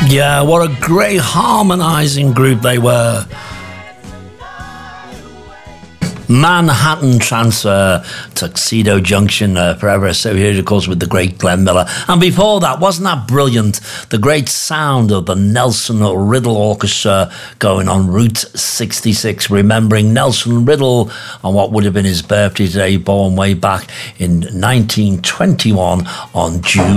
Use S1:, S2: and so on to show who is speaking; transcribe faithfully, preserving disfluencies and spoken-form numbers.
S1: Yeah, what a great harmonising group they were. Manhattan Transfer, Tuxedo Junction, uh, forever associated, of course, with the great Glenn Miller. And before that, wasn't that brilliant? The great sound of the Nelson Riddle Orchestra going on Route sixty-six, remembering Nelson Riddle on what would have been his birthday today, born way back in nineteen twenty-one on June